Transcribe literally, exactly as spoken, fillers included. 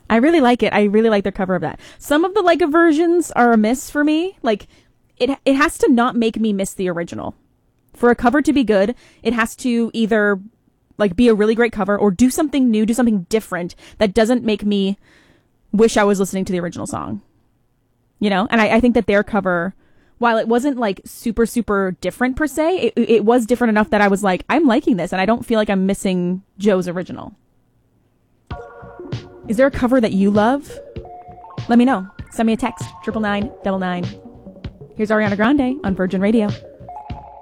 I really like it. I really like their cover of that. Some of the Leica versions are a miss for me. Like, it it has to not make me miss the original. For a cover to be good, it has to either, like, be a really great cover or do something new, do something different that doesn't make me wish I was listening to the original song. You know? And I, I think that their cover, while it wasn't, like, super, super different per se, it, it was different enough that I was like, I'm liking this, and I don't feel like I'm missing Joe's original. Is there a cover that you love? Let me know. Send me a text, triple nine, double nine. Here's Ariana Grande on Virgin Radio.